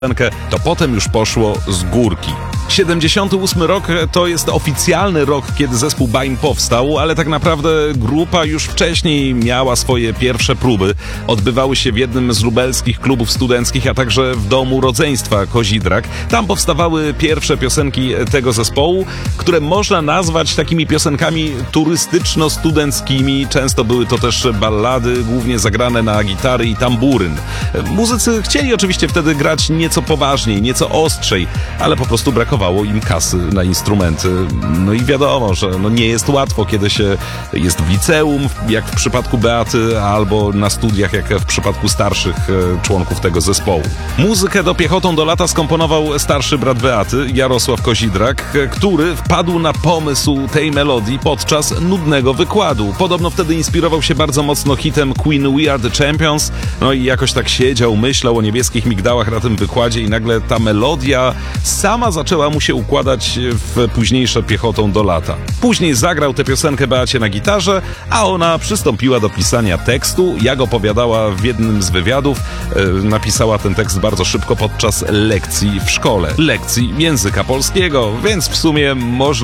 to potem już poszło z górki. 78 rok to jest oficjalny rok, kiedy zespół Baim powstał, ale tak naprawdę grupa już wcześniej miała swoje pierwsze próby. Odbywały się w jednym z lubelskich klubów studenckich, a także w domu rodzeństwa Kozidrak. Tam powstawały pierwsze piosenki tego zespołu, które można nazwać takimi piosenkami turystyczno-studenckimi. Często były to też ballady, głównie zagrane na gitary i tamburyn. Muzycy chcieli oczywiście wtedy grać nieco poważniej, nieco ostrzej, ale po prostu brakowało im kasy na instrumenty. No i wiadomo, że nie jest łatwo, kiedy się jest w liceum, jak w przypadku Beaty, albo na studiach, jak w przypadku starszych członków tego zespołu. Muzykę do Piechotą do lata skomponował starszy brat Beaty, Jarosław Kozidrak, który wpadł na pomysł tej melodii podczas nudnego wykładu. Podobno wtedy inspirował się bardzo mocno hitem Queen We Are The Champions, no i jakoś tak siedział, myślał o niebieskich migdałach na tym wykładzie i nagle ta melodia sama zaczęła mu się układać w późniejsze Piechotą do lata. Później zagrał tę piosenkę Beacie na gitarze, a ona przystąpiła do pisania tekstu. Jak opowiadała w jednym z wywiadów, napisała ten tekst bardzo szybko podczas lekcji w szkole. Lekcji języka polskiego, więc w sumie można